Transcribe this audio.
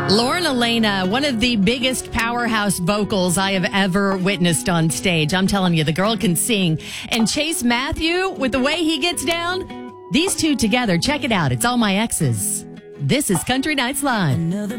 Lauren Elena, one of the biggest powerhouse vocals I have ever witnessed on stage. I'm telling you, the girl can sing. And Chase Matthew, with the way he gets down, these two together, check it out. It's All My Exes. This is Country Nights Live.